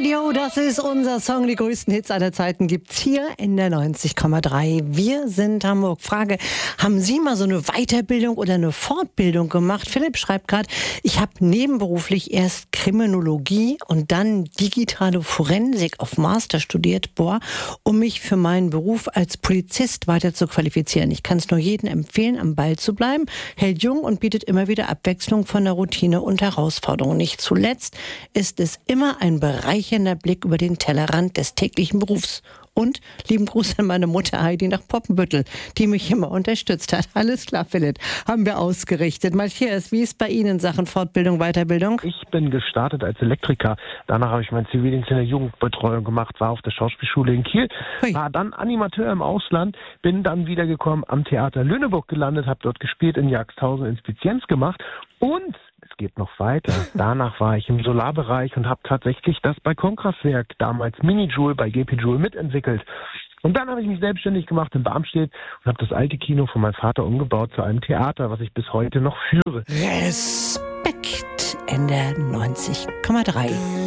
Radio, das ist unser Song. Die größten Hits aller Zeiten gibt's hier in der 90,3. Wir sind Hamburg. Frage, haben Sie mal so eine Weiterbildung oder eine Fortbildung gemacht? Philipp schreibt gerade, ich habe nebenberuflich erst Kriminologie und dann digitale Forensik auf Master studiert, um mich für meinen Beruf als Polizist weiter zu qualifizieren. Ich kann es nur jedem empfehlen, am Ball zu bleiben, hält jung und bietet immer wieder Abwechslung von der Routine und Herausforderungen. Nicht zuletzt ist es immer ein bereichernder Blick über den Tellerrand des täglichen Berufs. Und lieben Gruß an meine Mutter Heidi nach Poppenbüttel, die mich immer unterstützt hat. Alles klar, Philipp, haben wir ausgerichtet. Matthias, wie ist bei Ihnen in Sachen Fortbildung, Weiterbildung? Ich bin gestartet als Elektriker. Danach habe ich meinen Zivildienst in der Jugendbetreuung gemacht, war auf der Schauspielschule in Kiel, war dann Animateur im Ausland, bin dann wiedergekommen am Theater Lüneburg gelandet, habe dort gespielt, in Jagsthausen Inspizienz gemacht und es geht noch weiter. Danach war ich im Solarbereich und habe tatsächlich das Balkonkraftwerk, damals Mini-Joule bei GP Joule, mitentwickelt. Und dann habe ich mich selbstständig gemacht in Barmstedt und habe das alte Kino von meinem Vater umgebaut zu einem Theater, was ich bis heute noch führe. Respekt in der 90,3.